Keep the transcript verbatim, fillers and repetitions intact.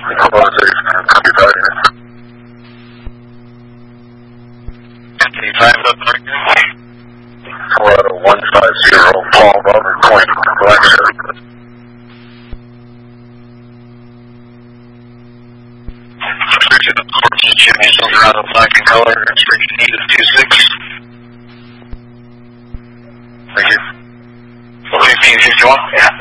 Any times up there? Colorado one five zero, Paul Robert Point, Black Shirt. Restriction of fourteen Chevy Silverado black in color, restriction need is two six. Thank you. fifteen fifty-one? Yeah.